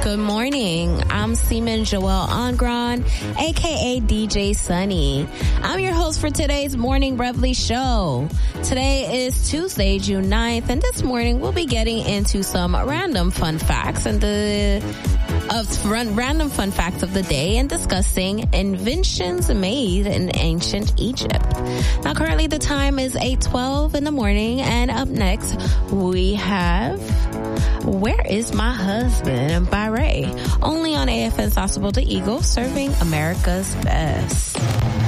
Good morning. I'm Seaman Joelle Angron, aka DJ Sunny. I'm your host for today's Morning Reveille show. Today is Tuesday, June 9th, and this morning we'll be getting into some random fun facts of the day and discussing inventions made in ancient Egypt. Now, currently the time is 8:12 in the morning, and up next we have Where Is My Husband by Ray, only on AFN Sauceable the Eagle, serving America's best.